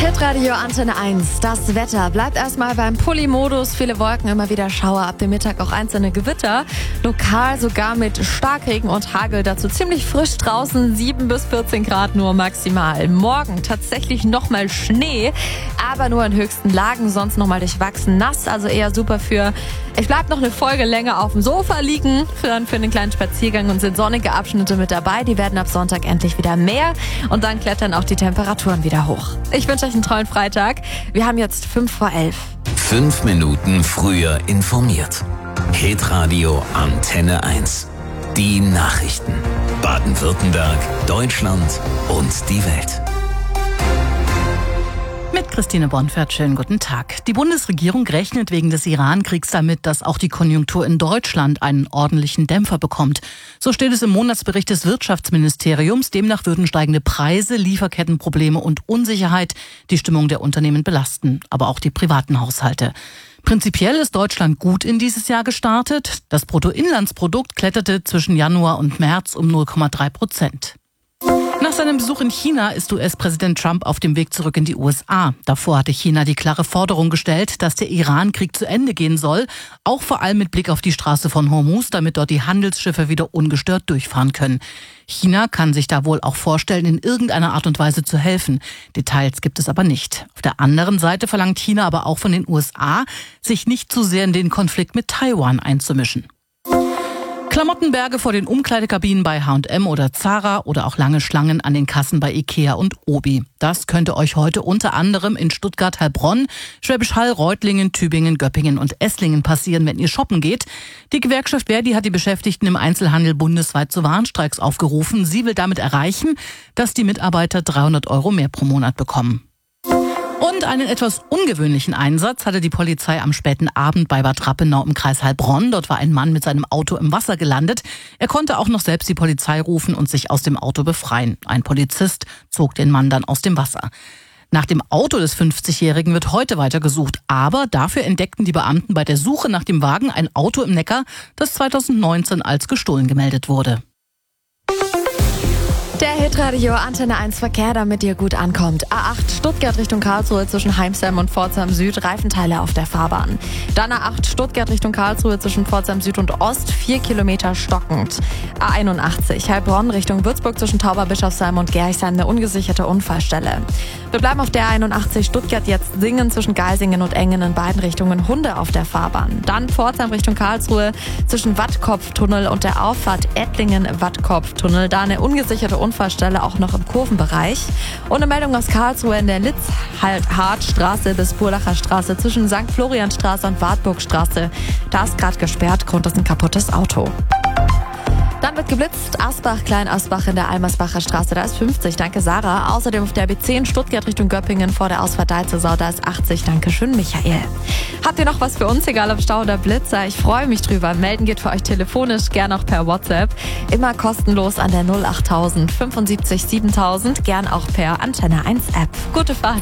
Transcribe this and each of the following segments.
Hitradio Antenne 1. Das Wetter bleibt erstmal beim Pulli-Modus. Viele Wolken, immer wieder Schauer, ab dem Mittag auch einzelne Gewitter. Lokal sogar mit Starkregen und Hagel. Dazu ziemlich frisch draußen, 7 bis 14 Grad nur maximal. Morgen tatsächlich nochmal Schnee, aber nur in höchsten Lagen, sonst nochmal durchwachsen nass. Also eher super für, ich bleib noch eine Folge länger auf dem Sofa liegen, für einen kleinen Spaziergang, und sind sonnige Abschnitte mit dabei. Die werden ab Sonntag endlich wieder mehr und dann klettern auch die Temperaturen wieder hoch. Ich wünsche euch einen tollen Freitag. Wir haben jetzt 11:05. 5 Minuten früher informiert. Hitradio Antenne 1. Die Nachrichten. Baden-Württemberg, Deutschland und die Welt. Mit Christine Bonfert, schönen guten Tag. Die Bundesregierung rechnet wegen des Iran-Kriegs damit, dass auch die Konjunktur in Deutschland einen ordentlichen Dämpfer bekommt. So steht es im Monatsbericht des Wirtschaftsministeriums. Demnach würden steigende Preise, Lieferkettenprobleme und Unsicherheit die Stimmung der Unternehmen belasten, aber auch die privaten Haushalte. Prinzipiell ist Deutschland gut in dieses Jahr gestartet. Das Bruttoinlandsprodukt kletterte zwischen Januar und März um 0,3%. Nach seinem Besuch in China ist US-Präsident Trump auf dem Weg zurück in die USA. Davor hatte China die klare Forderung gestellt, dass der Iran-Krieg zu Ende gehen soll, auch vor allem mit Blick auf die Straße von Hormuz, damit dort die Handelsschiffe wieder ungestört durchfahren können. China kann sich da wohl auch vorstellen, in irgendeiner Art und Weise zu helfen. Details gibt es aber nicht. Auf der anderen Seite verlangt China aber auch von den USA, sich nicht zu sehr in den Konflikt mit Taiwan einzumischen. Klamottenberge vor den Umkleidekabinen bei H&M oder Zara oder auch lange Schlangen an den Kassen bei Ikea und Obi. Das könnte euch heute unter anderem in Stuttgart, Heilbronn, Schwäbisch Hall, Reutlingen, Tübingen, Göppingen und Esslingen passieren, wenn ihr shoppen geht. Die Gewerkschaft Verdi hat die Beschäftigten im Einzelhandel bundesweit zu Warnstreiks aufgerufen. Sie will damit erreichen, dass die Mitarbeiter 300 € mehr pro Monat bekommen. Und einen etwas ungewöhnlichen Einsatz hatte die Polizei am späten Abend bei Bad Rappenau im Kreis Heilbronn. Dort war ein Mann mit seinem Auto im Wasser gelandet. Er konnte auch noch selbst die Polizei rufen und sich aus dem Auto befreien. Ein Polizist zog den Mann dann aus dem Wasser. Nach dem Auto des 50-Jährigen wird heute weiter gesucht. Aber dafür entdeckten die Beamten bei der Suche nach dem Wagen ein Auto im Neckar, das 2019 als gestohlen gemeldet wurde. Der Hitradio Antenne 1 Verkehr, damit ihr gut ankommt. A8 Stuttgart Richtung Karlsruhe zwischen Heimsheim und Pforzheim Süd, Reifenteile auf der Fahrbahn. Dann A8 Stuttgart Richtung Karlsruhe zwischen Pforzheim Süd und Ost, 4 Kilometer stockend. A81 Heilbronn Richtung Würzburg zwischen Tauberbischofsheim und Gerchsheim, eine ungesicherte Unfallstelle. Wir bleiben auf der A81 Stuttgart jetzt Singen zwischen Geisingen und Engen, in beiden Richtungen Hunde auf der Fahrbahn. Dann Pforzheim Richtung Karlsruhe zwischen Wattkopftunnel und der Auffahrt Ettlingen-Wattkopftunnel, da eine ungesicherte Unfallstelle auch noch im Kurvenbereich. Und eine Meldung aus Karlsruhe in der Litz-Hartstraße bis Burlacher Straße zwischen St. Florianstraße und Wartburgstraße. Da ist gerade gesperrt, Grund ist ein kaputtes Auto. Dann wird geblitzt, Asbach, Klein-Asbach in der Almersbacher Straße, da ist 50, danke Sarah. Außerdem auf der B10 Stuttgart Richtung Göppingen vor der Ausfahrt Deizelsau, da ist 80, danke schön Michael. Habt ihr noch was für uns, egal ob Stau oder Blitzer? Ich freue mich drüber. Melden geht für euch telefonisch, gern auch per WhatsApp. Immer kostenlos an der 08000 75 7000, gern auch per Antenne 1 App. Gute Fahrt.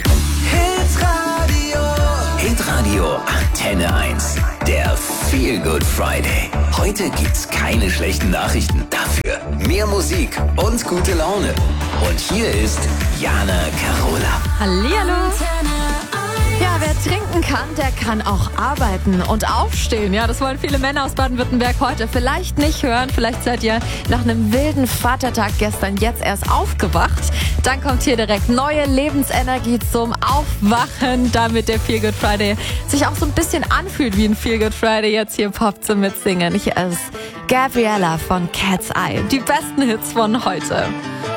Hitradio Antenne 1. Der Feel Good Friday. Heute gibt's keine schlechten Nachrichten. Dafür mehr Musik und gute Laune. Und hier ist Jana Carola. Hallihallo. Ja, wer trinken kann, der kann auch arbeiten und aufstehen. Ja, das wollen viele Männer aus Baden-Württemberg heute vielleicht nicht hören. Vielleicht seid ihr nach einem wilden Vatertag gestern jetzt erst aufgewacht. Dann kommt hier direkt neue Lebensenergie zum Aufwachen, damit der Feel Good Friday sich auch so ein bisschen anfühlt wie ein Feel Good Friday. Jetzt hier Pop zum Mitsingen. Hier ist Gabriella von Cat's Eye. Die besten Hits von heute.